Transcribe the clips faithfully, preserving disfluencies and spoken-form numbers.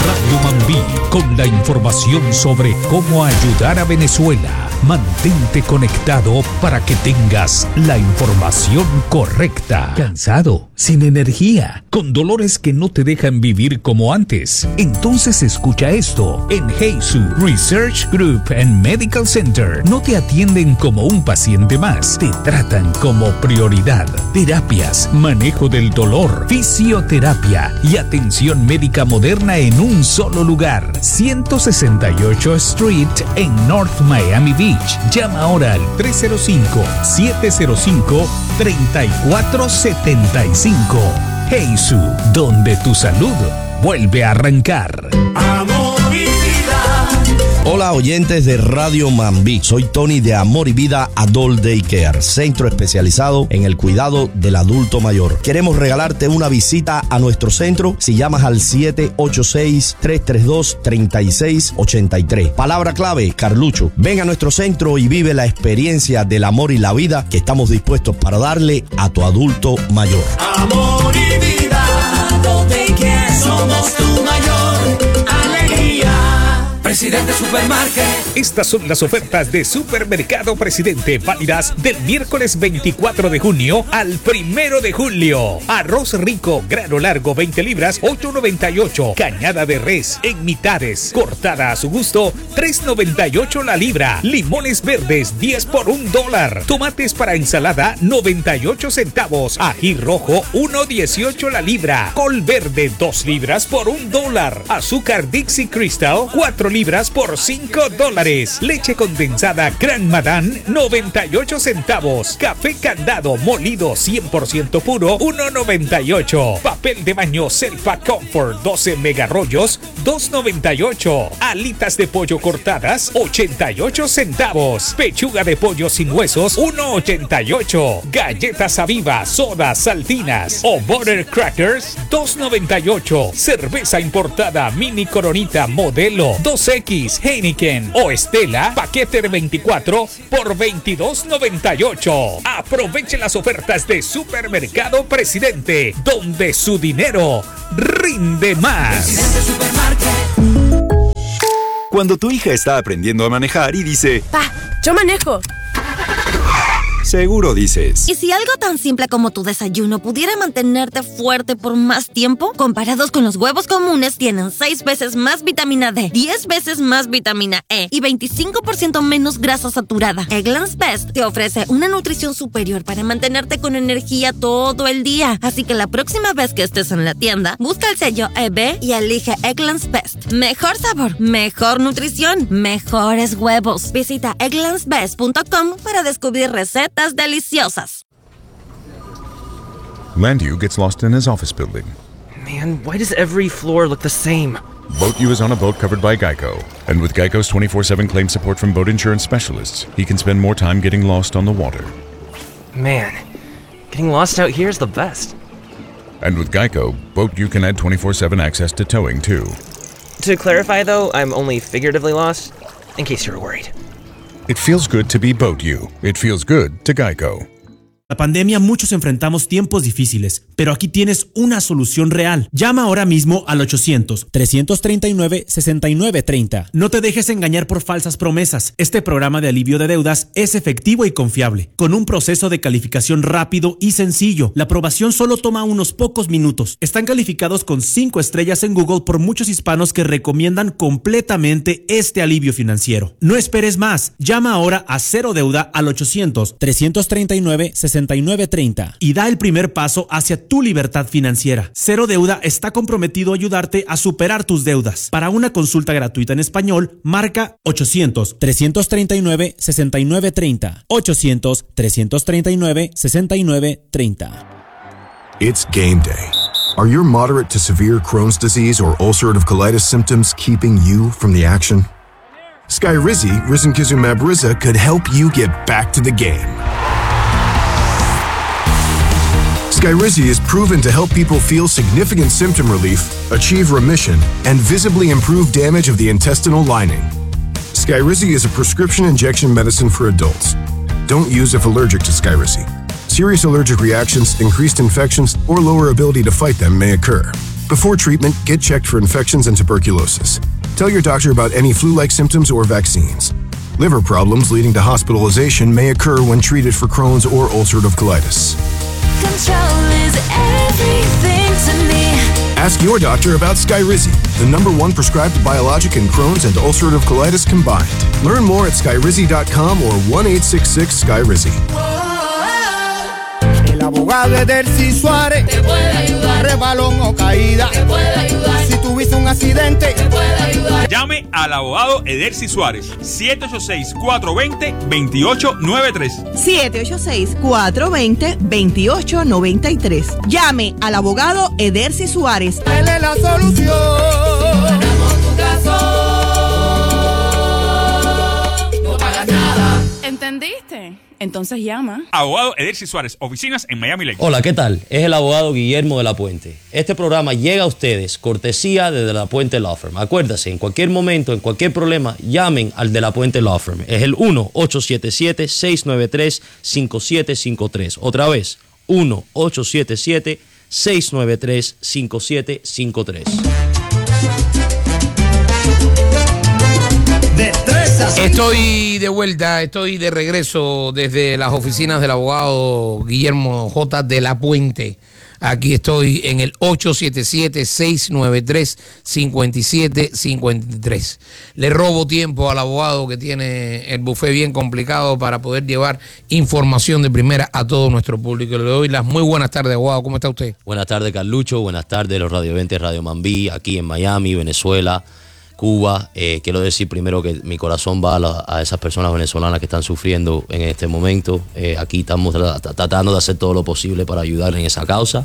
Radio Mambí, con la información sobre cómo ayudar a Venezuela. Mantente conectado para que tengas la información correcta. ¿Cansado? ¿Sin energía? ¿Con dolores que no te dejan vivir como antes? Entonces escucha esto. En Heisu Research Group and Medical Center no te atienden como un paciente más. Te tratan como prioridad. Terapias, manejo del dolor, fisioterapia y atención médica moderna en un solo lugar. ciento sesenta y ocho Street en North Miami Beach. Llama ahora al tres cero cinco, siete cero cinco, tres cuatro siete cinco. Heisu, donde tu salud vuelve a arrancar. Amor y vida. Hola oyentes de Radio Mambí, soy Tony de Amor y Vida Adult Daycare, centro especializado en el cuidado del adulto mayor. Queremos regalarte una visita a nuestro centro si llamas al siete ocho seis, tres tres dos, tres seis ocho tres. Palabra clave, Carlucho. Ven a nuestro centro y vive la experiencia del amor y la vida que estamos dispuestos para darle a tu adulto mayor. Amor y vida, Adult Daycare, somos tu mayor alegría. Presidente Supermarket. Estas son las ofertas de Supermercado Presidente válidas del miércoles veinticuatro de junio al primero de julio. Arroz rico, grano largo, veinte libras, ocho noventa y ocho. Cañada de res en mitades, cortada a su gusto, tres noventa y ocho la libra. Limones verdes, diez por un dólar. Tomates para ensalada, noventa y ocho centavos. Ají rojo, uno dieciocho la libra. Col verde, dos libras por un dólar. Azúcar Dixie Crystal, cuatro libras por cinco dólares. Leche condensada Gran Madame, noventa y ocho centavos. Café candado molido cien por ciento puro, uno noventa y ocho. Papel de baño Selfa Comfort, doce megarollos, dos noventa y ocho. Alitas de pollo cortadas, ochenta y ocho centavos. Pechuga de pollo sin huesos, uno ochenta y ocho. Galletas Aviva, sodas, saltinas o butter crackers, dos noventa y ocho. Cerveza importada Mini Coronita modelo dos X Heineken o Estela, paquete de veinticuatro por veintidós noventa y ocho. Aproveche las ofertas de Supermercado Presidente, donde su dinero rinde más. Presidente Supermarket. Cuando tu hija está aprendiendo a manejar y dice: ¡Pa! ¡Yo manejo! Seguro dices: ¿y si algo tan simple como tu desayuno pudiera mantenerte fuerte por más tiempo? Comparados con los huevos comunes, tienen seis veces más vitamina D, diez veces más vitamina E y veinticinco por ciento menos grasa saturada. Eggland's Best te ofrece una nutrición superior para mantenerte con energía todo el día. Así que la próxima vez que estés en la tienda, busca el sello E B y elige Eggland's Best. Mejor sabor, mejor nutrición, mejores huevos. Visita egglands best punto com para descubrir recetas deliciosas. Landu gets lost in his office building. Man, why does every floor look the same? BoatU is on a boat covered by Geico. And with Geico's twenty-four seven claim support from boat insurance specialists, he can spend more time getting lost on the water. Man, getting lost out here is the best. And with Geico, BoatU can add twenty-four seven access to towing too. To clarify though, I'm only figuratively lost, in case you're worried. It feels good to be BoatU. It feels good to Geico. La pandemia, muchos enfrentamos tiempos difíciles, pero aquí tienes una solución real. Llama ahora mismo al ochocientos, trescientos treinta y nueve, sesenta y nueve treinta. No te dejes engañar por falsas promesas. Este programa de alivio de deudas es efectivo y confiable, con un proceso de calificación rápido y sencillo. La aprobación solo toma unos pocos minutos. Están calificados con cinco estrellas en Google por muchos hispanos que recomiendan completamente este alivio financiero. No esperes más. Llama ahora a Cero Deuda al ochocientos, trescientos treinta y nueve, sesenta y nueve treinta y da el primer paso hacia tu libertad financiera. Cero Deuda está comprometido a ayudarte a superar tus deudas. Para una consulta gratuita en español, marca ochocientos, trescientos treinta y nueve, sesenta y nueve treinta. ochocientos, trescientos treinta y nueve, sesenta y nueve treinta. It's game day. Are your moderate to severe Crohn's disease or ulcerative colitis symptoms keeping you from the action? Skyrizi, risankizumab Riza, could help you get back to the game. Skyrizi is proven to help people feel significant symptom relief, achieve remission, and visibly improve damage of the intestinal lining. Skyrizi is a prescription injection medicine for adults. Don't use if allergic to Skyrizi. Serious allergic reactions, increased infections, or lower ability to fight them may occur. Before treatment, get checked for infections and tuberculosis. Tell your doctor about any flu-like symptoms or vaccines. Liver problems leading to hospitalization may occur when treated for Crohn's or ulcerative colitis. Control is everything to me. Ask your doctor about Skyrizi, the number one prescribed biologic in Crohn's and ulcerative colitis combined. Learn more at skyrizi dot com or one eight six six Skyrizi. El abogado Edercy Suárez te puede ayudar. Rebalón o caída te puede ayudar. Si tuviste un accidente te puede ayudar. Llame al abogado Edercy Suárez, siete ocho seis, cuatro dos cero, dos ocho nueve tres. siete ocho seis, cuatro dos cero, dos ocho nueve tres. Llame al abogado Edercy Suárez. Él es la solución. Ganamos tu caso. No pagas nada. ¿Entendiste? Entonces llama. Abogado Edercy Suárez, oficinas en Miami Lakes. Hola, ¿qué tal? Es el abogado Guillermo de la Puente. Este programa llega a ustedes cortesía de De la Puente Law Firm. Acuérdase, en cualquier momento, en cualquier problema, llamen al De la Puente Law Firm. Es el uno ocho siete siete, seis nueve tres, cinco siete cinco tres. Otra vez, uno ocho siete siete, seis nueve tres, cinco siete cinco tres. Estoy de vuelta, estoy de regreso desde las oficinas del abogado Guillermo J. de la Puente. Aquí estoy en el ocho siete siete, seis nueve tres, cinco siete cinco tres. Le robo tiempo al abogado que tiene el buffet bien complicado para poder llevar información de primera a todo nuestro público. Le doy las muy buenas tardes, abogado. ¿Cómo está usted? Buenas tardes, Carlucho. Buenas tardes, los radioventas Radio Mambí, aquí en Miami, Venezuela, Cuba. Eh, quiero decir primero que mi corazón va a, la, a esas personas venezolanas que están sufriendo en este momento. Eh, aquí estamos tra- tratando de hacer todo lo posible para ayudar en esa causa.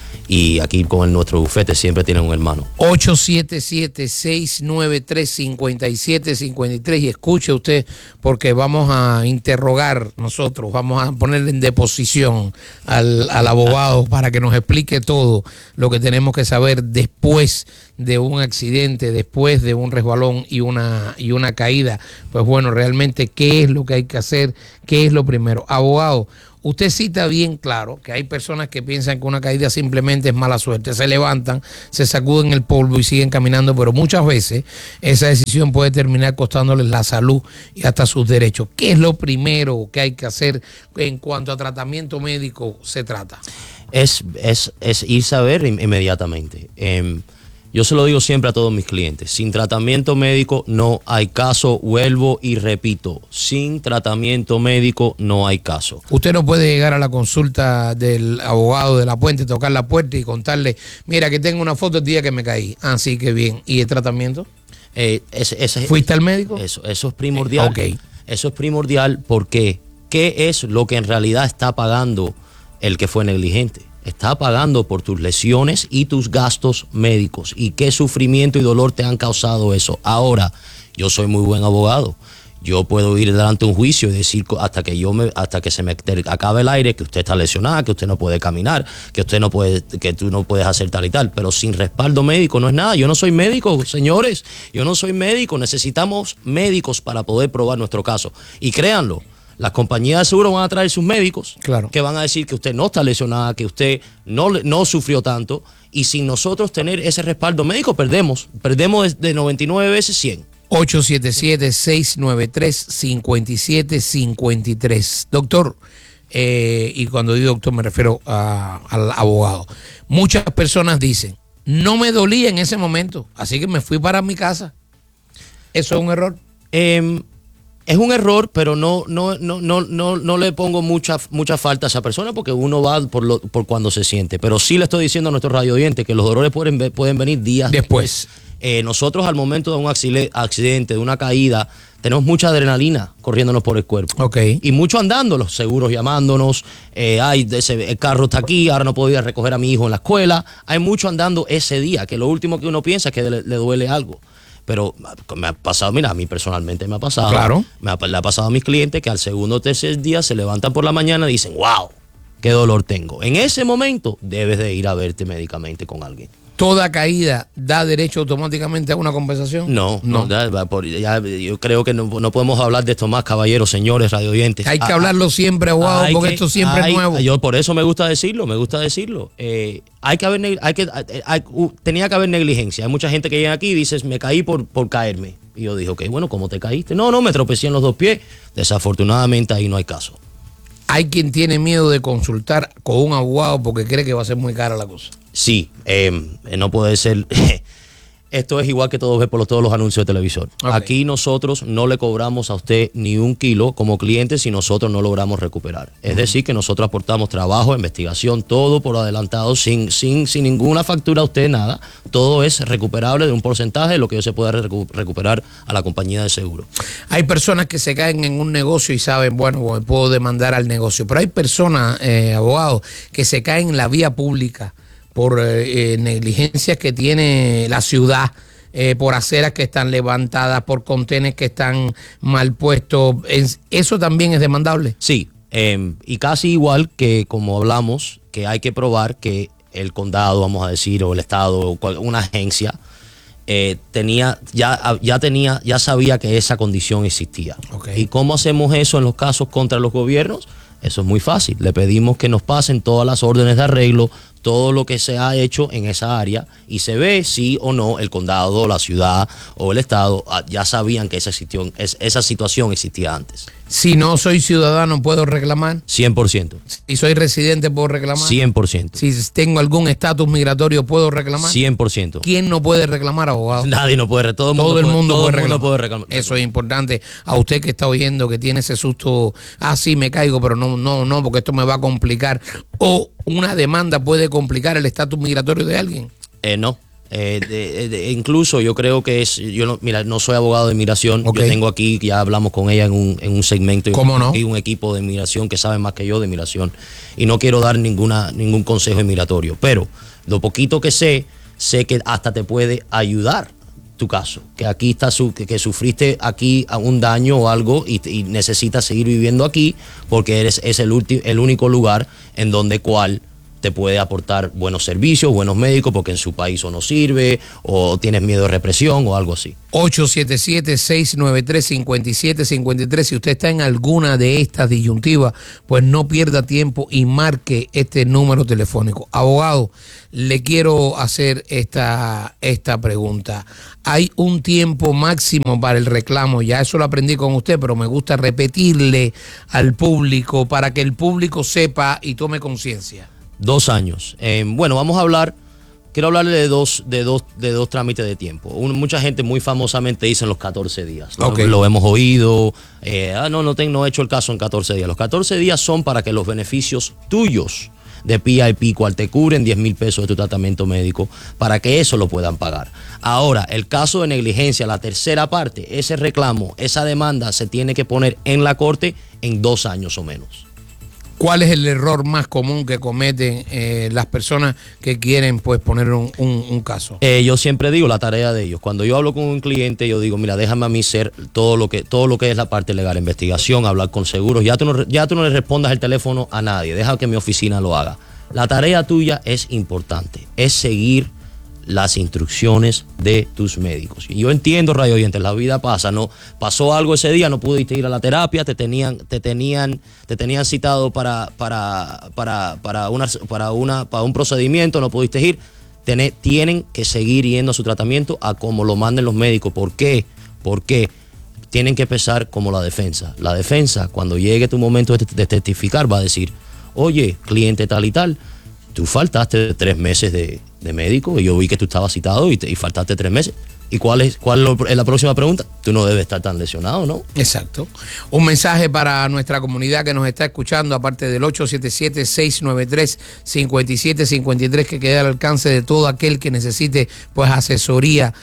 Y aquí con el, nuestro bufete siempre tienen un hermano. ocho siete siete, seis nueve tres, cinco siete cinco tres. Y escuche usted, porque vamos a interrogar nosotros, vamos a ponerle en deposición al, al abogado para que nos explique todo lo que tenemos que saber después de un accidente, después de un resbalón y una, y una caída. Pues bueno, realmente, ¿qué es lo que hay que hacer? ¿Qué es lo primero? Abogado, usted cita bien claro que hay personas que piensan que una caída simplemente es mala suerte. Se levantan, se sacuden el polvo y siguen caminando, pero muchas veces esa decisión puede terminar costándoles la salud y hasta sus derechos. ¿Qué es lo primero que hay que hacer en cuanto a tratamiento médico se trata? Es, es, es irse a ver inmediatamente. Eh, Yo se lo digo siempre a todos mis clientes, sin tratamiento médico no hay caso, vuelvo y repito, sin tratamiento médico no hay caso. Usted no puede llegar a la consulta del abogado de la Puente, tocar la puerta y contarle, mira que tengo una foto el día que me caí, así que bien, ¿y el tratamiento? Eh, ese, ese, ¿Fuiste al médico? Eso, eso es primordial, okay. Eso es primordial porque ¿qué es lo que en realidad está pagando el que fue negligente? Está pagando por tus lesiones y tus gastos médicos. ¿Y qué sufrimiento y dolor te han causado eso? Ahora, yo soy muy buen abogado. Yo puedo ir delante de un juicio y decir hasta que yo me, hasta que se me acabe el aire que usted está lesionada, que usted no puede caminar, que usted no puede, que tú no puedes hacer tal y tal. Pero sin respaldo médico no es nada. Yo no soy médico, señores. Yo no soy médico. Necesitamos médicos para poder probar nuestro caso. Y créanlo, las compañías de seguro van a traer sus médicos, claro, que van a decir que usted no está lesionada, que usted no, no sufrió tanto, y sin nosotros tener ese respaldo médico perdemos, perdemos de noventa y nueve veces cien. ocho siete siete, seis nueve tres, cinco siete cinco tres. Doctor, eh, y cuando digo doctor me refiero a, al abogado, muchas personas dicen, no me dolía en ese momento, así que me fui para mi casa. ¿Eso es un error? Eh, Es un error, pero no, no, no, no, no, no le pongo mucha, mucha falta a esa persona porque uno va por, lo, por cuando se siente. Pero sí le estoy diciendo a nuestros radioyentes que los dolores pueden, pueden venir días después. después. Eh, nosotros al momento de un accidente, de una caída, tenemos mucha adrenalina corriéndonos por el cuerpo. Okay. Y mucho andando, los seguros llamándonos, eh, ay, ese, el carro está aquí, ahora no puedo ir a recoger a mi hijo en la escuela. Hay mucho andando ese día, que lo último que uno piensa es que le, le duele algo. Pero me ha pasado, mira, a mí personalmente me ha pasado. Claro. Me ha, le ha pasado a mis clientes que al segundo o tercer día se levantan por la mañana y dicen, wow, qué dolor tengo. En ese momento debes de ir a verte médicamente con alguien. ¿Toda caída da derecho automáticamente a una compensación? No, no, no ya, por, ya, yo creo que no, no podemos hablar de esto más, caballeros, señores, radioyentes. Hay que ah, hablarlo siempre, abogado, porque que, esto siempre hay, es nuevo. Yo por eso me gusta decirlo, me gusta decirlo. Eh, hay que haber, hay que, hay, uh, tenía que haber negligencia. Hay mucha gente que llega aquí y dice, me caí por, por caerme. Y yo dije, ok, bueno, ¿cómo te caíste? No, no, me tropecé en los dos pies. Desafortunadamente ahí no hay caso. Hay quien tiene miedo de consultar con un abogado porque cree que va a ser muy cara la cosa. Sí, eh, no puede ser. Esto es igual que todos ven por todos los anuncios de televisor. Okay. Aquí nosotros no le cobramos a usted ni un kilo como cliente si nosotros no logramos recuperar. Es uh-huh. decir, que nosotros aportamos trabajo, investigación, todo por adelantado, sin, sin, sin ninguna factura a usted, nada. Todo es recuperable de un porcentaje de lo que se pueda recu- recuperar a la compañía de seguro. Hay personas que se caen en un negocio y saben, bueno, puedo demandar al negocio. Pero hay personas, eh, abogados, que se caen en la vía pública por eh, negligencias que tiene la ciudad, eh, por aceras que están levantadas, por contenes que están mal puestos. ¿Eso también es demandable? Sí, eh, y casi igual que como hablamos, que hay que probar que el condado, vamos a decir, o el estado, o una agencia, eh, tenía, ya, ya tenía, ya sabía que esa condición existía. Okay. ¿Y cómo hacemos eso en los casos contra los gobiernos? Eso es muy fácil. Le pedimos que nos pasen todas las órdenes de arreglo, todo lo que se ha hecho en esa área y se ve si o no el condado, la ciudad o el estado ya sabían que esa, existió, esa situación existía antes. Si no soy ciudadano, ¿puedo reclamar? cien por ciento. Si soy residente, ¿puedo reclamar? cien por ciento. Si tengo algún estatus migratorio, ¿puedo reclamar? cien por ciento. ¿Quién no puede reclamar, abogado? Nadie no puede. Todo, todo el mundo, todo puede, el mundo reclamar. puede reclamar. Eso es importante. A usted que está oyendo, que tiene ese susto, ah, sí, me caigo, pero no, no, no, porque esto me va a complicar. O una demanda puede complicar el estatus migratorio de alguien. Eh, no. Eh, de, de, incluso yo creo que es, yo no, mira, no soy abogado de inmigración, okay. Yo tengo aquí, ya hablamos con ella en un, en un segmento, ¿cómo no? Y un equipo de inmigración que sabe más que yo de inmigración y no quiero dar ninguna, ningún consejo inmigratorio, pero lo poquito que sé, sé que hasta te puede ayudar tu caso, que aquí está su, que, que sufriste aquí un daño o algo y, y necesitas seguir viviendo aquí porque eres es el, ulti, el único lugar en donde cual te puede aportar buenos servicios, buenos médicos, porque en su país o no sirve, o tienes miedo de represión o algo así. ocho siete siete, seis nueve tres, cinco siete cinco tres. Si usted está en alguna de estas disyuntivas, pues no pierda tiempo y marque este número telefónico. Abogado, le quiero hacer esta, esta pregunta. ¿Hay un tiempo máximo para el reclamo? Ya eso lo aprendí con usted, pero me gusta repetirle al público para que el público sepa y tome conciencia. Dos años. Eh, bueno, vamos a hablar, quiero hablarle de dos, de dos, de dos trámites de tiempo. Un, mucha gente muy famosamente dice los catorce días. ¿No? Okay. Lo hemos oído. Eh, ah, no, no, ten, no he hecho el caso en catorce días. Los catorce días son para que los beneficios tuyos de P I P, cual te cubren diez mil pesos de tu tratamiento médico, para que eso lo puedan pagar. Ahora, el caso de negligencia, la tercera parte, ese reclamo, esa demanda se tiene que poner en la corte en dos años o menos. ¿Cuál es el error más común que cometen eh, las personas que quieren pues poner un, un, un caso? Eh, yo siempre digo la tarea de ellos. Cuando yo hablo con un cliente, yo digo, mira, déjame a mí ser todo lo que todo lo que es la parte legal, investigación, hablar con seguros. Ya tú no, ya tú no le respondas el teléfono a nadie. Deja que mi oficina lo haga. La tarea tuya es importante, es seguir las instrucciones de tus médicos. Y yo entiendo, radio oyentes, la vida pasa, no pasó algo ese día, no pudiste ir a la terapia, te tenían, te tenían, te tenían citado para, para, para, para una, para una, para un procedimiento, no pudiste ir. Tienen, tienen que seguir yendo a su tratamiento a como lo manden los médicos. ¿Por qué? Porque tienen que empezar como la defensa. La defensa, cuando llegue tu momento de testificar, va a decir, oye, cliente tal y tal, tú faltaste tres meses de, de médico y yo vi que tú estabas citado y, te, y faltaste tres meses. ¿Y cuál es, cuál es la próxima pregunta? Tú no debes estar tan lesionado, ¿no? Exacto. Un mensaje para nuestra comunidad que nos está escuchando, aparte del ocho siete siete, seis nueve tres, cinco siete cinco tres, que quede al alcance de todo aquel que necesite pues asesoría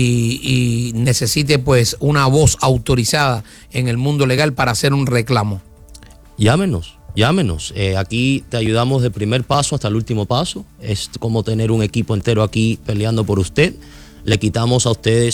y, y necesite pues una voz autorizada en el mundo legal para hacer un reclamo. Llámenos. Llámenos, eh, aquí te ayudamos del primer paso hasta el último paso. Es como tener un equipo entero aquí peleando por usted. Le quitamos a ustedes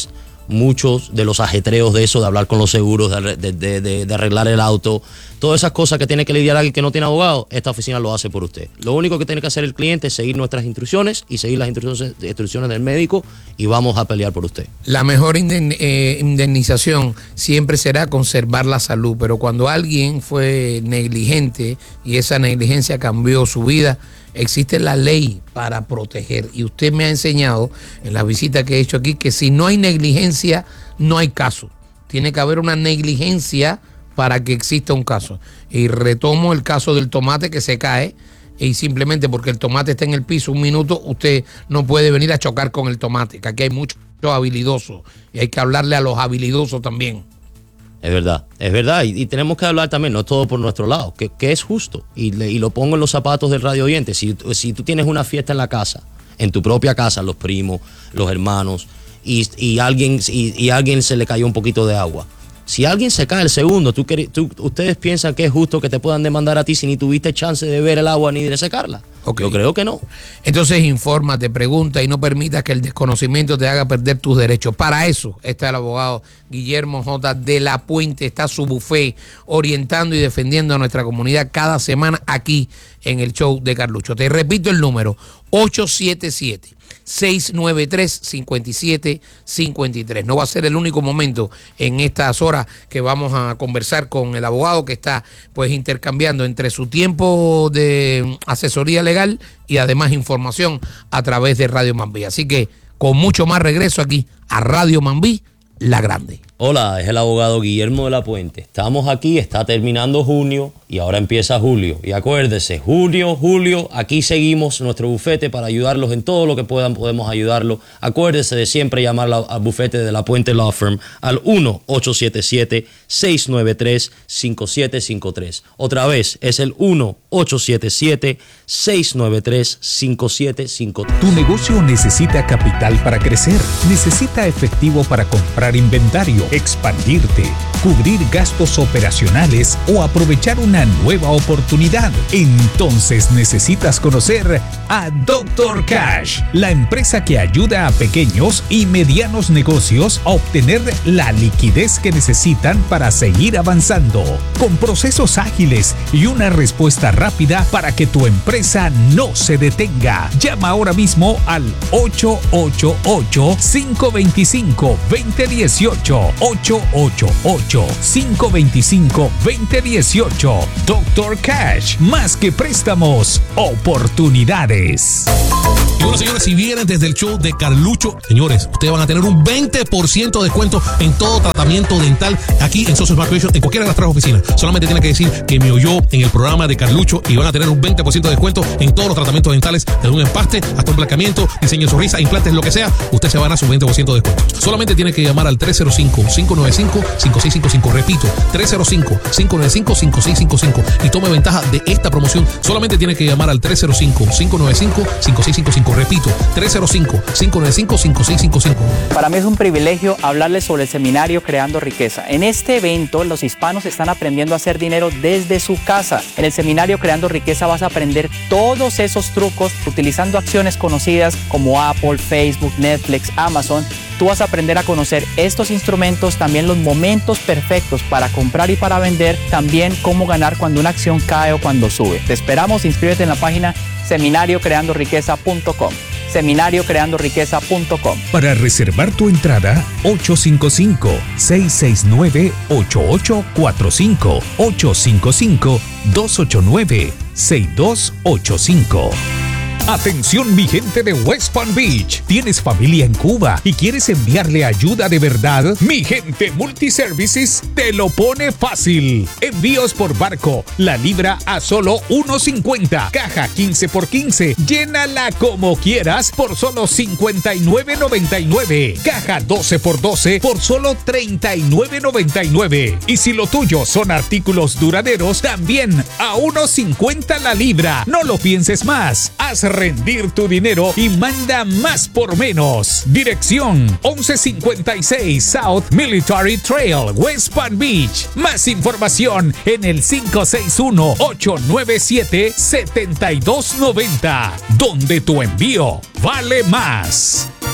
muchos de los ajetreos de eso, de hablar con los seguros, de, de, de, de, de arreglar el auto, todas esas cosas que tiene que lidiar alguien que no tiene abogado, esta oficina lo hace por usted. Lo único que tiene que hacer el cliente es seguir nuestras instrucciones y seguir las instrucciones, instrucciones del médico y vamos a pelear por usted. La mejor indemn- eh, indemnización siempre será conservar la salud, pero cuando alguien fue negligente y esa negligencia cambió su vida, existe la ley para proteger. Y usted me ha enseñado en la visita que he hecho aquí que si no hay negligencia, no hay caso. Tiene que haber una negligencia para que exista un caso. Y retomo el caso del tomate que se cae y simplemente porque el tomate está en el piso un minuto, usted no puede venir a chocar con el tomate, que aquí hay muchos habilidosos y hay que hablarle a los habilidosos también. Es verdad, es verdad, y, y tenemos que hablar también, no todo por nuestro lado, que, que es justo, y, le, y lo pongo en los zapatos del radio oyente. Si, si tú tienes una fiesta en la casa, en tu propia casa, los primos, los hermanos, y, y, alguien, y, y alguien se le cayó un poquito de agua, si alguien se cae el segundo, ¿tú, tú, ¿ustedes piensan que es justo que te puedan demandar a ti si ni tuviste chance de ver el agua ni de secarla? Okay. Yo creo que no. Entonces infórmate, pregunta y no permitas que el desconocimiento te haga perder tus derechos. Para eso está el abogado Guillermo J. de la Puente, está su bufé orientando y defendiendo a nuestra comunidad cada semana aquí en el show de Carlucho. Te repito el número, ocho siete siete, seis nueve tres, cinco siete cinco tres. No va a ser el único momento en estas horas que vamos a conversar con el abogado que está pues intercambiando entre su tiempo de asesoría legal y además información a través de Radio Mambí. Así que con mucho más regreso aquí a Radio Mambí, La Grande. Hola, es el abogado Guillermo de la Puente. Estamos aquí, está terminando junio y ahora empieza julio. Y acuérdese, junio, julio, aquí seguimos nuestro bufete para ayudarlos en todo lo que puedan, podemos ayudarlos. Acuérdese de siempre llamar al bufete de la Puente Law Firm al uno ocho siete siete, seis nueve tres, cinco siete cinco tres. Otra vez, es el uno ocho siete siete, seis nueve tres, cinco siete cinco tres. Tu negocio necesita capital para crecer, necesita efectivo para comprar inventario, expandirte, cubrir gastos operacionales o aprovechar una nueva oportunidad. Entonces necesitas conocer a Doctor Cash, la empresa que ayuda a pequeños y medianos negocios a obtener la liquidez que necesitan para seguir avanzando, con procesos ágiles y una respuesta rápida para que tu empresa no se detenga. Llama ahora mismo al ocho ocho ocho, cinco dos cinco, dos cero uno ocho, ocho ocho ocho, cinco dos cinco, dos cero uno ocho. Doctor Cash, más que préstamos, oportunidades. Y bueno, señores, si vienen desde el show de Carlucho, señores, ustedes van a tener un veinte por ciento de descuento en todo tratamiento dental aquí en Social Smart Creation, en cualquiera de las tres oficinas. Solamente tienen que decir que me oyó en el programa de Carlucho y van a tener un veinte por ciento de descuento en todos los tratamientos dentales, desde un empaste hasta un blanqueamiento, diseño de sonrisa, implantes, lo que sea. Usted se va a ganar su veinte por ciento de descuento. Solamente tiene que llamar al tres cero cinco, cinco nueve cinco, cinco seis cinco cinco. Repito, tres cero cinco, cinco nueve cinco, cinco seis cinco cinco y tome ventaja de esta promoción. Solamente tiene que llamar al tres cero cinco, cinco nueve cinco, cinco seis cinco cinco. Repito, tres cero cinco, cinco nueve cinco, cinco seis cinco cinco. Para mí es un privilegio hablarles sobre el seminario Creando Riqueza. En este evento, los hispanos están aprendiendo a hacer dinero desde su casa. En el seminario Creando Riqueza vas a aprender todos esos trucos utilizando acciones conocidas como Apple, Facebook, Netflix, Amazon. Tú vas a aprender a conocer estos instrumentos, también los momentos perfectos para comprar y para vender, también cómo ganar cuando una acción cae o cuando sube. Te esperamos, inscríbete en la página seminario creando riqueza punto com. seminario creando riqueza punto com. Para reservar tu entrada, ocho cinco cinco, seis seis nueve, ocho ocho cuatro cinco, ocho cinco cinco, dos ocho nueve, seis dos ocho cinco. Atención mi gente de West Palm Beach. ¿Tienes familia en Cuba y quieres enviarle ayuda de verdad? Mi gente Multiservices te lo pone fácil. Envíos por barco. La libra a solo uno cincuenta. Caja quince por quince. Llénala como quieras por solo cincuenta y nueve noventa y nueve. Caja doce por doce por solo treinta y nueve noventa y nueve. Y si lo tuyo son artículos duraderos, también a uno cincuenta la libra. No lo pienses más. Haz rendir tu dinero y manda más por menos. Dirección once cincuenta y seis South Military Trail, West Palm Beach. Más información en el cinco seis uno, ocho nueve siete, siete dos nueve cero, donde tu envío vale más.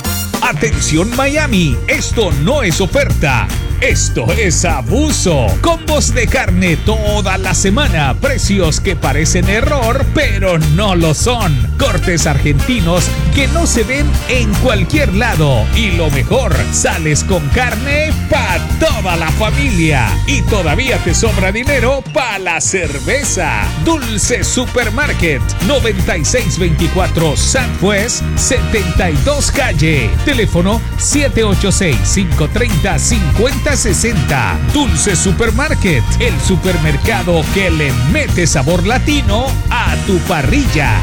Atención Miami, esto no es oferta. Esto es abuso. Combos de carne toda la semana. Precios que parecen error, pero no lo son. Cortes argentinos que no se ven en cualquier lado. Y lo mejor, sales con carne para toda la familia. Y todavía te sobra dinero para la cerveza. Dulce Supermarket, noventa y seis veinticuatro Southwest setenta y dos Calle. Teléfono siete ocho seis, cinco tres cero, cinco cero sesenta. Dulce Supermarket, el supermercado que le mete sabor latino a tu parrilla.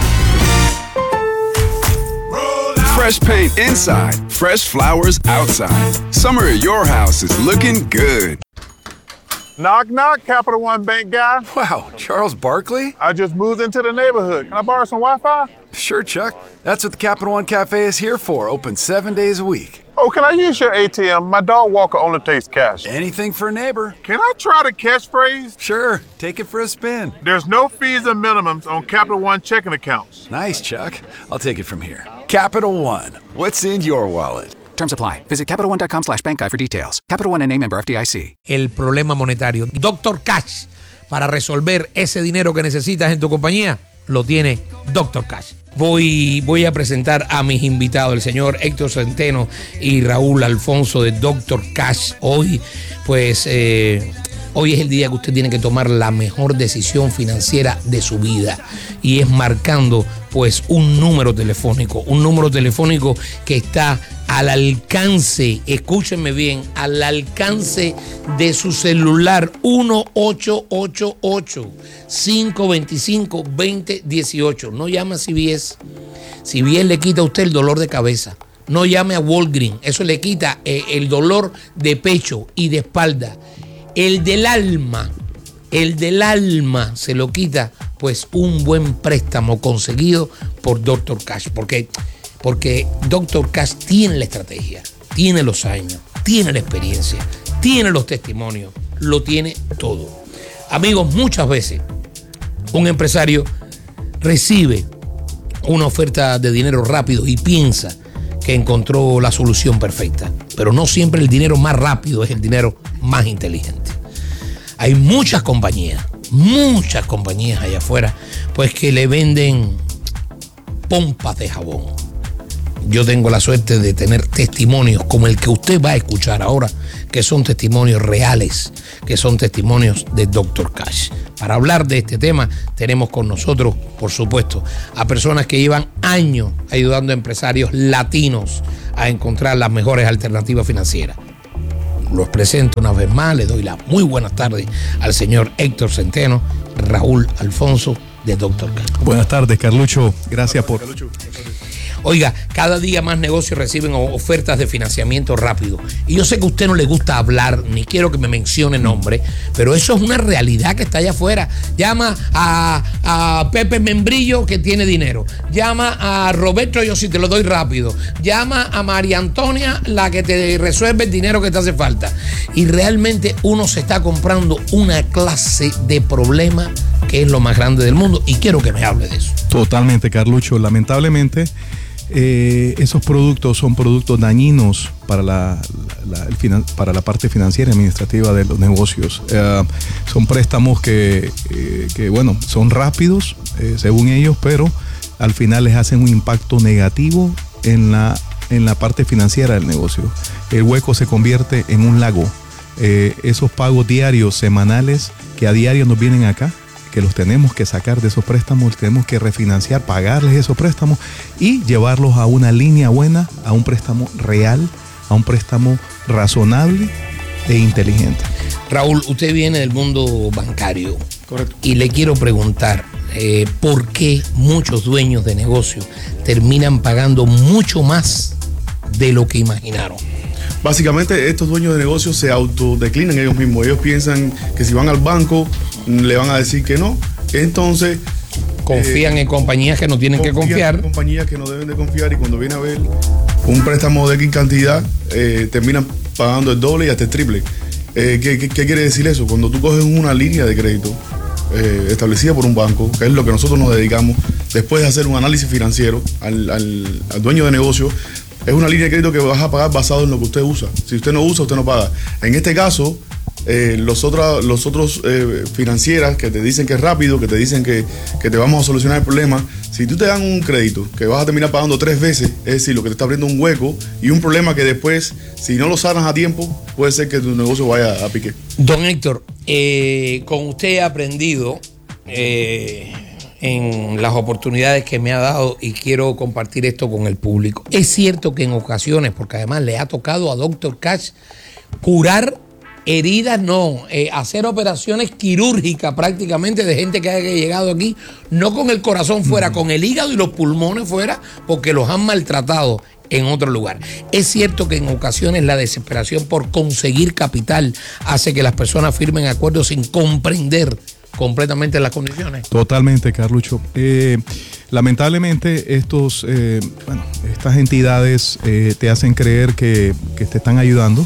Fresh paint inside, fresh flowers outside. Summer at your house is looking good. Knock, knock, Capital One Bank guy. Wow, Charles Barkley? I just moved into the neighborhood. Can I borrow some Wi-Fi? Sure, Chuck. That's what the Capital One Cafe is here for, open seven days a week. Oh, can I use your A T M? My dog Walker only takes cash. Anything for a neighbor. Can I try the catchphrase? Sure, take it for a spin. There's no fees and minimums on Capital One checking accounts. Nice, Chuck. I'll take it from here. Capital One, what's in your wallet? Terms apply. Visit CapitalOne.com slash bank guide for details. Capital One N A member F D I C. El problema monetario. Doctor Cash, para resolver ese dinero que necesitas en tu compañía, lo tiene Doctor Cash. Voy, voy a presentar a mis invitados, el señor Héctor Centeno y Raúl Alfonso de Doctor Cash. Hoy, pues, eh, hoy es el día que usted tiene que tomar la mejor decisión financiera de su vida. Y es marcando, pues, un número telefónico. Un número telefónico que está al alcance, escúchenme bien, al alcance de su celular. Uno ocho ocho ocho, cinco dos cinco, dos cero uno ocho. No llame a C V S. C V S le quita a usted el dolor de cabeza. No llame a Walgreens. Eso le quita eh, el dolor de pecho y de espalda. El del alma, el del alma se lo quita, pues, un buen préstamo conseguido por Doctor Cash. Porque, porque Doctor Cash tiene la estrategia, tiene los años, tiene la experiencia, tiene los testimonios, lo tiene todo. Amigos, muchas veces un empresario recibe una oferta de dinero rápido y piensa que encontró la solución perfecta. Pero no siempre el dinero más rápido es el dinero más inteligente. Hay muchas compañías, muchas compañías allá afuera, pues, que le venden pompas de jabón. Yo tengo la suerte de tener testimonios como el que usted va a escuchar ahora, que son testimonios reales, que son testimonios de Doctor Cash. Para hablar de este tema tenemos con nosotros, por supuesto, a personas que llevan años ayudando a empresarios latinos a encontrar las mejores alternativas financieras. Los presento una vez más, le doy las muy buenas tardes al señor Héctor Centeno, Raúl Alfonso de Doctor Cash. Buenas tardes, Carlucho. Gracias por... Oiga, cada día más negocios reciben ofertas de financiamiento rápido. Y yo sé que a usted no le gusta hablar, ni quiero que me mencione nombre, pero eso es una realidad que está allá afuera. Llama a, a Pepe Membrillo, que tiene dinero. Llama a Roberto, yo sí te lo doy rápido. Llama a María Antonia, la que te resuelve el dinero que te hace falta. Y realmente uno se está comprando una clase de problema que es lo más grande del mundo. Y quiero que me hable de eso. Totalmente, Carlucho. Lamentablemente, Eh, esos productos son productos dañinos para la, la, el finan, para la parte financiera y administrativa de los negocios. Eh, son préstamos que, eh, que, bueno, son rápidos, eh, según ellos, pero al final les hacen un impacto negativo en la, en la parte financiera del negocio. El hueco se convierte en un lago. Eh, esos pagos diarios, semanales, que a diario nos vienen acá, que los tenemos que sacar de esos préstamos, tenemos que refinanciar, pagarles esos préstamos y llevarlos a una línea buena, a un préstamo real, a un préstamo razonable e inteligente. Raúl, usted viene del mundo bancario. Correcto. Y le quiero preguntar, eh, ¿por qué muchos dueños de negocios terminan pagando mucho más de lo que imaginaron? Básicamente, estos dueños de negocios se autodeclinan ellos mismos. Ellos piensan que si van al banco le van a decir que no. Entonces confían eh, en compañías que no tienen que confiar. En compañías que no deben de confiar, y cuando viene a ver un préstamo de X cantidad, eh, terminan pagando el doble y hasta el triple. Eh, ¿qué, qué, ¿Qué quiere decir eso? Cuando tú coges una línea de crédito eh, establecida por un banco, que es lo que nosotros nos dedicamos, después de hacer un análisis financiero al, al, al dueño de negocio, es una línea de crédito que vas a pagar basado en lo que usted usa. Si usted no usa, usted no paga. En este caso, eh, los, otra, los otros eh, financieras que te dicen que es rápido, que te dicen que, que te vamos a solucionar el problema, si tú te dan un crédito que vas a terminar pagando tres veces, es decir, lo que te está abriendo un hueco y un problema que después, si no lo sanas a tiempo, puede ser que tu negocio vaya a pique. Don Héctor, eh, con usted he aprendido eh, en las oportunidades que me ha dado y quiero compartir esto con el público. Es cierto que en ocasiones, porque además le ha tocado a doctor Cash curar heridas, no, eh, hacer operaciones quirúrgicas prácticamente de gente que haya llegado aquí, no con el corazón fuera, mm. con el hígado y los pulmones fuera, porque los han maltratado en otro lugar. Es cierto que en ocasiones la desesperación por conseguir capital hace que las personas firmen acuerdos sin comprender completamente las condiciones. Totalmente, Carlucho. Eh, lamentablemente estos, eh, bueno, estas entidades eh, te hacen creer que, que te están ayudando,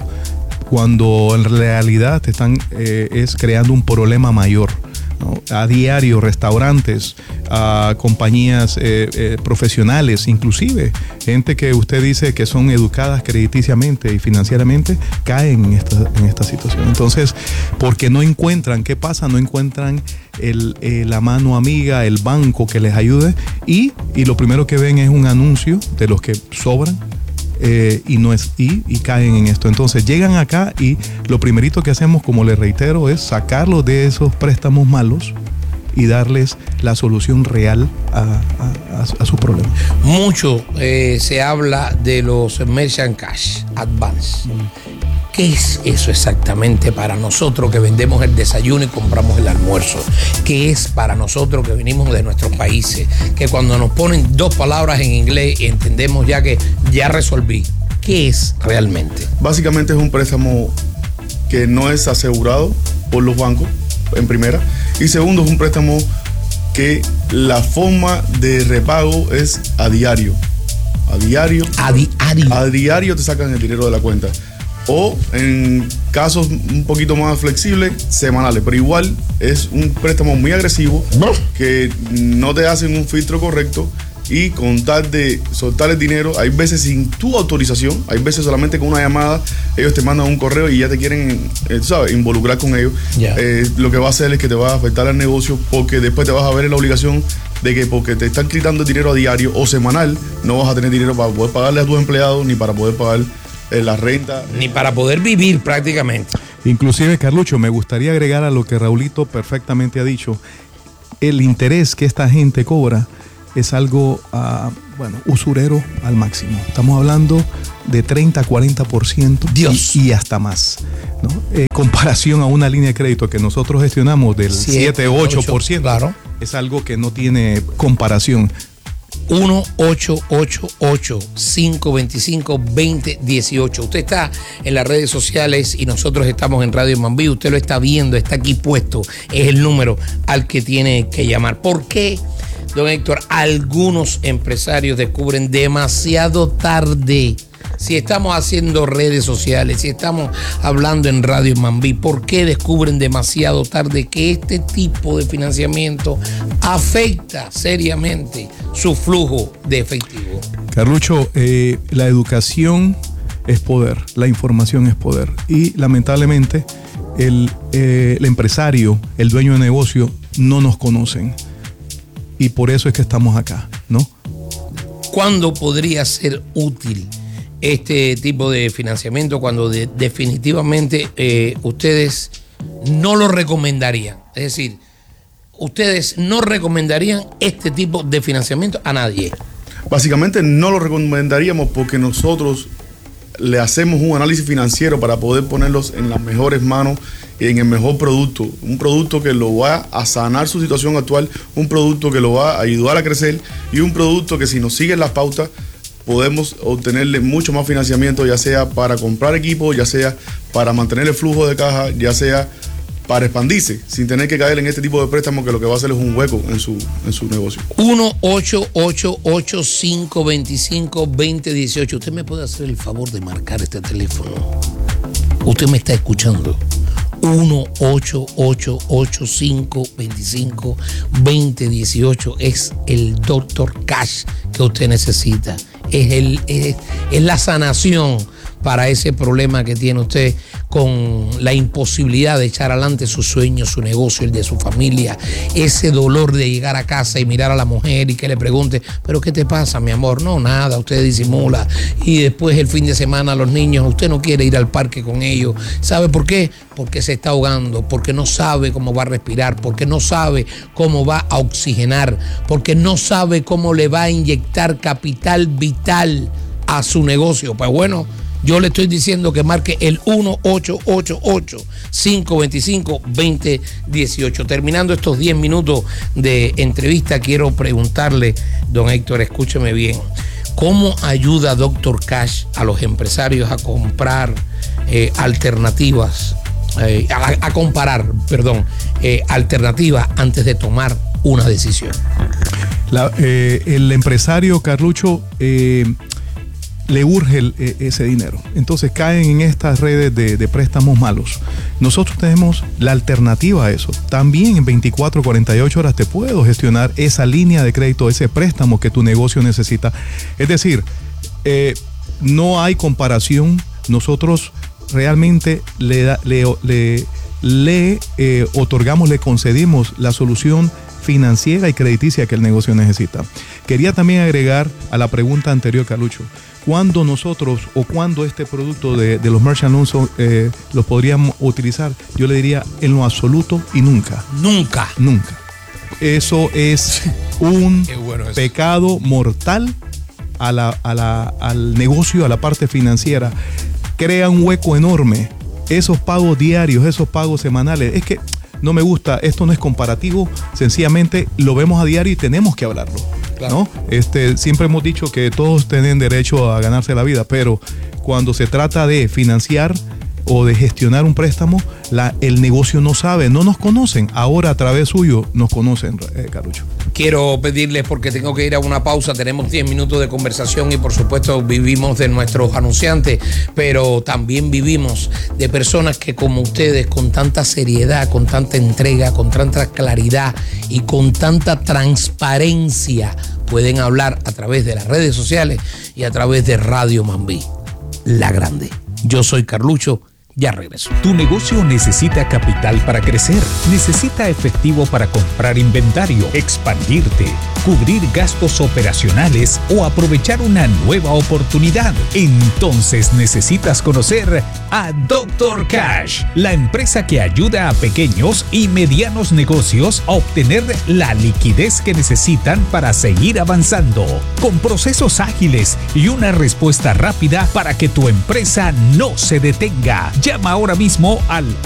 cuando en realidad te están eh, es creando un problema mayor, ¿no? A diario, restaurantes, a compañías eh, eh, profesionales, inclusive gente que usted dice que son educadas crediticiamente y financieramente, caen en esta, en esta situación. Entonces, porque no encuentran, ¿qué pasa? No encuentran el, eh, la mano amiga, el banco que les ayude, y, y lo primero que ven es un anuncio de los que sobran. Eh, y no es y, y caen en esto. Entonces llegan acá y lo primerito que hacemos, como les reitero, es sacarlos de esos préstamos malos y darles la solución real a, a, a, a su problema. Mucho eh, se habla de los Merchant Cash Advance. ¿Qué es eso exactamente para nosotros que vendemos el desayuno y compramos el almuerzo? ¿Qué es para nosotros que venimos de nuestros países? Que cuando nos ponen dos palabras en inglés entendemos ya que ya resolví. ¿Qué es realmente? Básicamente es un préstamo que no es asegurado por los bancos, en primera. Y segundo, es un préstamo que la forma de repago es a diario. A diario. A diario. A diario te sacan el dinero de la cuenta. O en casos un poquito más flexibles, semanales. Pero igual es un préstamo muy agresivo, ¿no? Que no te hacen un filtro correcto y con tal de soltar el dinero, hay veces sin tu autorización, hay veces solamente con una llamada, ellos te mandan un correo y ya te quieren, eh, tú sabes, involucrar con ellos. Yeah. Eh, lo que va a hacer es que te va a afectar al negocio, porque después te vas a ver en la obligación de que porque te están quitando el dinero a diario o semanal, no vas a tener dinero para poder pagarle a tus empleados ni para poder pagar eh, la renta. Ni para poder vivir prácticamente. Inclusive, Carlucho, me gustaría agregar a lo que Raulito perfectamente ha dicho, el interés que esta gente cobra es algo, uh, bueno, usurero al máximo. Estamos hablando de treinta a cuarenta por ciento Dios. Y, y hasta más, ¿no? En comparación a una línea de crédito que nosotros gestionamos del siete u ocho por ciento, claro. Es algo que no tiene comparación. uno ocho ocho ocho, cinco dos cinco, dos cero uno ocho. Usted está en las redes sociales y nosotros estamos en Radio Mambí. Usted lo está viendo, está aquí puesto. Es el número al que tiene que llamar. ¿Por qué, don Héctor, algunos empresarios descubren demasiado tarde? Si estamos haciendo redes sociales, si estamos hablando en Radio Mambí, ¿por qué descubren demasiado tarde que este tipo de financiamiento afecta seriamente su flujo de efectivo? Carlucho, eh, la educación es poder, la información es poder. Y lamentablemente el, eh, el empresario, el dueño de negocio, no nos conocen. Y por eso es que estamos acá, ¿no? ¿Cuándo podría ser útil este tipo de financiamiento, cuando de, definitivamente eh, ustedes no lo recomendarían? Es decir, ustedes no recomendarían este tipo de financiamiento a nadie. Básicamente no lo recomendaríamos porque nosotros le hacemos un análisis financiero para poder ponerlos en las mejores manos y en el mejor producto, un producto que lo va a sanar su situación actual, un producto que lo va a ayudar a crecer y un producto que, si nos siguen las pautas, podemos obtenerle mucho más financiamiento, ya sea para comprar equipo, ya sea para mantener el flujo de caja, ya sea para expandirse, sin tener que caer en este tipo de préstamos que lo que va a hacer es un hueco en su, en su negocio. uno ocho ocho ocho, cinco dos cinco, dos cero uno ocho. ¿Usted me puede hacer el favor de marcar este teléfono? Usted me está escuchando. uno ocho ocho ocho, cinco dos cinco, dos cero uno ocho es el doctor Cash que usted necesita. es, el, es, es la sanación para ese problema que tiene usted con la imposibilidad de echar adelante sus sueños, su negocio, el de su familia, ese dolor de llegar a casa y mirar a la mujer y que le pregunte, ¿pero qué te pasa, mi amor? No, nada, usted disimula. Y después el fin de semana los niños, usted no quiere ir al parque con ellos. ¿Sabe por qué? Porque se está ahogando, porque no sabe cómo va a respirar, porque no sabe cómo va a oxigenar, porque no sabe cómo le va a inyectar capital vital a su negocio. Pues bueno, yo le estoy diciendo que marque el uno ocho ocho ocho, cinco dos cinco, dos cero uno ocho. Terminando estos diez minutos de entrevista, quiero preguntarle, don Héctor, escúcheme bien, ¿cómo ayuda Doctor Cash a los empresarios a comprar eh, alternativas, eh, a, a comparar, perdón, eh, alternativas antes de tomar una decisión? La, eh, el empresario, Carlucho, eh, le urge el, ese dinero. Entonces caen en estas redes de, de préstamos malos. Nosotros tenemos la alternativa a eso. También en veinticuatro, cuarenta y ocho horas te puedo gestionar esa línea de crédito, ese préstamo que tu negocio necesita. Es decir, eh, no hay comparación. Nosotros realmente le, da, le, le, le eh, otorgamos, le concedimos la solución financiera y crediticia que el negocio necesita. Quería también agregar a la pregunta anterior, Carlucho, ¿cuándo nosotros o cuándo este producto de, de los merchant loans eh, los podríamos utilizar? Yo le diría en lo absoluto y nunca. Nunca. Nunca. Eso es un bueno eso. pecado mortal a la, a la, al negocio, a la parte financiera. Crea un hueco enorme. Esos pagos diarios, esos pagos semanales, es que no me gusta, esto no es comparativo, sencillamente lo vemos a diario y tenemos que hablarlo. Claro. ¿No? Este, siempre hemos dicho que todos tienen derecho a ganarse la vida, pero cuando se trata de financiar o de gestionar un préstamo, la, el negocio no sabe, no nos conocen. Ahora a través suyo nos conocen, eh, Carlucho. Quiero pedirles, porque tengo que ir a una pausa, tenemos diez minutos de conversación y por supuesto vivimos de nuestros anunciantes, pero también vivimos de personas que como ustedes, con tanta seriedad, con tanta entrega, con tanta claridad y con tanta transparencia, pueden hablar a través de las redes sociales y a través de Radio Mambí, la grande. Yo soy Carlucho. Ya regreso. Tu negocio necesita capital para crecer, necesita efectivo para comprar inventario, expandirte, cubrir gastos operacionales o aprovechar una nueva oportunidad. Entonces necesitas conocer a Doctor Cash, la empresa que ayuda a pequeños y medianos negocios a obtener la liquidez que necesitan para seguir avanzando, con procesos ágiles y una respuesta rápida para que tu empresa no se detenga. Llama ahora mismo al